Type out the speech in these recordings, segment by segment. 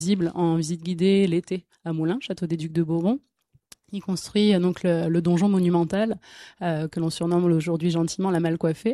visible en visite guidée l'été à Moulins, château des Ducs de Bourbon. Il construit donc le donjon monumental que l'on surnomme aujourd'hui gentiment la Malcoiffée,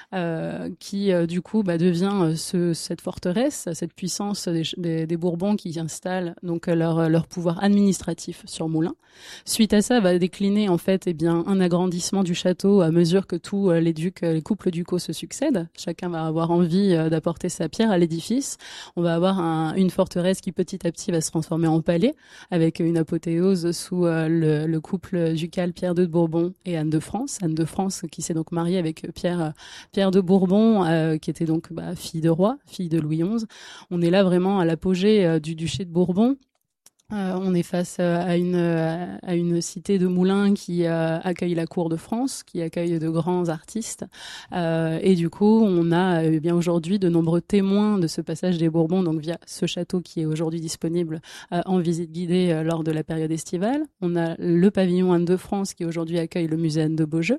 qui du coup devient cette forteresse, cette puissance des Bourbons qui installent donc leur pouvoir administratif sur Moulins. Suite à ça, va décliner en fait un agrandissement du château à mesure que tous les couples ducaux se succèdent. Chacun va avoir envie d'apporter sa pierre à l'édifice. On va avoir une forteresse qui petit à petit va se transformer en palais avec une apothéose sous le couple ducal Pierre II de Bourbon et Anne de France. Anne de France qui s'est donc mariée avec Pierre de Bourbon, qui était donc fille de roi, fille de Louis XI. On est là vraiment à l'apogée du duché de Bourbon. On est face à une cité de Moulins qui accueille la cour de France, qui accueille de grands artistes. Et du coup, on a bien aujourd'hui de nombreux témoins de ce passage des Bourbons, donc via ce château qui est aujourd'hui disponible en visite guidée lors de la période estivale. On a le pavillon Anne de France qui aujourd'hui accueille le musée Anne de Beaujeu.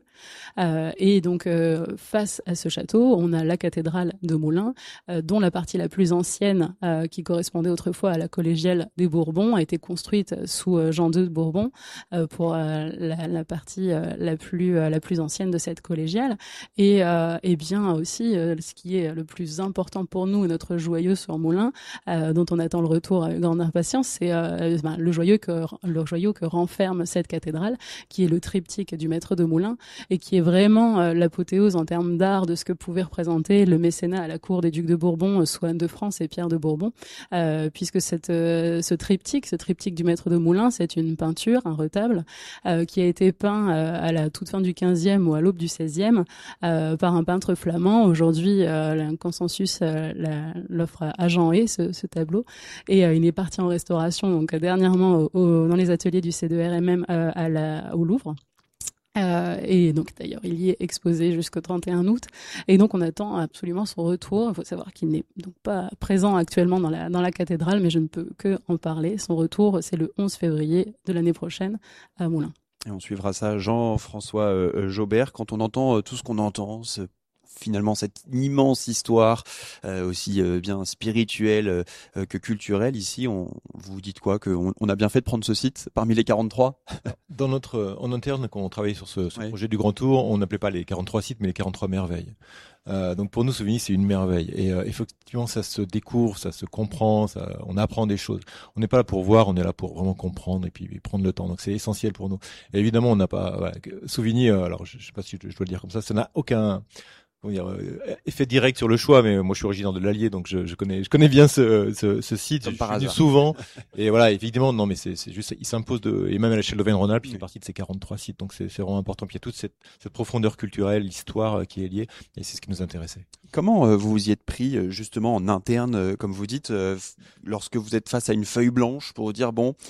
Et donc, face à ce château, on a la cathédrale de Moulins, dont la partie la plus ancienne, qui correspondait autrefois à la collégiale des Bourbons, a été construite sous Jean II de Bourbon pour la partie la plus ancienne de cette collégiale. Et bien aussi, ce qui est le plus important pour nous, notre joyau sur Moulins, dont on attend le retour avec grande impatience, c'est le joyau que renferme cette cathédrale, qui est le triptyque du maître de Moulins et qui est vraiment l'apothéose en termes d'art de ce que pouvait représenter le mécénat à la cour des ducs de Bourbon, soit Anne de France et Pierre de Bourbon, puisque ce triptyque du maître de Moulins, c'est une peinture, un retable, qui a été peint à la toute fin du XVe ou à l'aube du XVIe par un peintre flamand. Aujourd'hui, un consensus l'offre à Jean Hay, ce tableau, et il est parti en restauration donc dernièrement dans les ateliers du C2RMM au Louvre. Et donc d'ailleurs il y est exposé jusqu'au 31 août et donc on attend absolument son retour. Il faut savoir qu'il n'est donc pas présent actuellement dans la cathédrale, mais je ne peux que en parler. Son retour, c'est le 11 février de l'année prochaine à Moulins. Et on suivra ça. Jean-François Jaubert, quand on entend tout ce qu'on entend, finalement cette immense histoire aussi bien spirituelle que culturelle ici, vous dites quoi, qu'on a bien fait de prendre ce site parmi les 43? En interne, quand on travaillait sur ce projet du Grand Tour, on n'appelait pas les 43 sites mais les 43 merveilles. Donc pour nous, Souvigny, c'est une merveille. Et effectivement, ça se découvre, ça se comprend, on apprend des choses. On n'est pas là pour voir, on est là pour vraiment comprendre et puis prendre le temps. Donc c'est essentiel pour nous. Et évidemment, on n'a pas Souvigny. Alors je sais pas si je dois le dire comme ça n'a aucun effet direct sur le choix, mais moi je suis originaire de l'Allier, donc je connais bien ce site. Je suis venu souvent. Et voilà, évidemment, non, mais c'est juste, il s'impose et même à l'échelle d'Auvergne-Rhône-Alpes, il fait partie de ces 43 sites, donc c'est vraiment important. Puis il y a toute cette profondeur culturelle, l'histoire qui est liée, et c'est ce qui nous intéressait. Comment vous vous y êtes pris justement en interne, comme vous dites, lorsque vous êtes face à une feuille blanche pour dire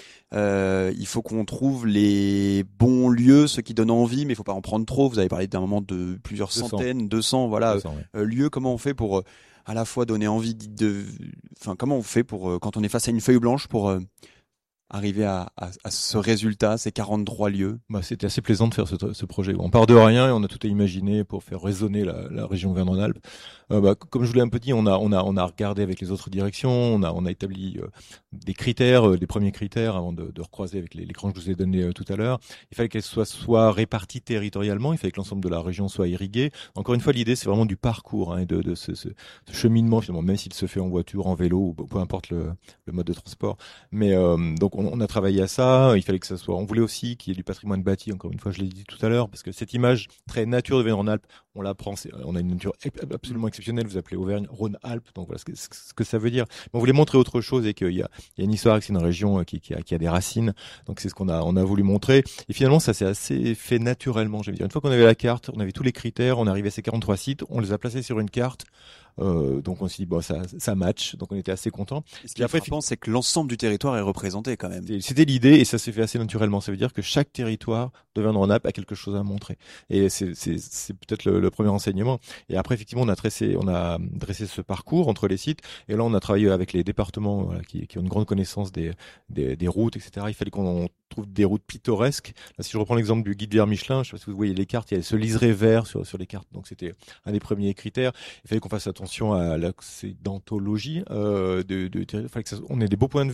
il faut qu'on trouve les bons lieux, ceux qui donnent envie, mais il faut pas en prendre trop. Vous avez parlé d'un moment de plusieurs 200. centaines, 200, lieux. Comment on fait pour à la fois donner envie comment on fait pour quand on est face à une feuille blanche pour arriver à ce résultat, ces 43 lieux? C'était assez plaisant de faire ce projet. On part de rien et on a tout à imaginer pour faire résonner la région Auvergne-Rhône-Alpes. Comme je vous l'ai un peu dit, on a regardé avec les autres directions, on a établi des critères, des premiers critères avant de recroiser avec les grands que je vous ai donnés tout à l'heure. Il fallait qu'elles soient réparties territorialement, il fallait que l'ensemble de la région soit irrigué. Encore une fois, l'idée c'est vraiment du parcours et de ce cheminement finalement, même s'il se fait en voiture, en vélo ou peu importe le mode de transport. Mais donc on a travaillé à ça. Il fallait que ça soit. On voulait aussi qu'il y ait du patrimoine bâti. Encore une fois, je l'ai dit tout à l'heure, parce que cette image très nature de Auvergne-Rhône-Alpes, on l'apprend. On a une nature absolument exceptionnelle. Vous appelez Auvergne-Rhône-Alpes, donc voilà ce que ça veut dire. Mais on voulait montrer autre chose et qu'il y a une histoire, que c'est une région qui a des racines. Donc c'est ce qu'on a voulu montrer. Et finalement, ça s'est assez fait naturellement. Je vais dire, une fois qu'on avait la carte, on avait tous les critères, on arrivait à ces 43 sites, on les a placés sur une carte. Donc on s'est dit ça match, donc on était assez contents. Ce qui est frappant, c'est que l'ensemble du territoire est représenté quand même. C'était l'idée et ça s'est fait assez naturellement. Ça veut dire que chaque territoire d'Auvergne-Rhône-Alpes a quelque chose à montrer. Et c'est peut-être le premier enseignement. Et après effectivement on a dressé ce parcours entre les sites et là on a travaillé avec les départements qui ont une grande connaissance des routes, etc. Il fallait qu'on trouve des routes pittoresques. Là, si je reprends l'exemple du guide vert Michelin, je sais pas si vous voyez les cartes, il y a ce liseré vert sur les cartes. Donc c'était un des premiers critères. Il fallait qu'on fasse attention attention à l'accidentologie on ait des beaux points de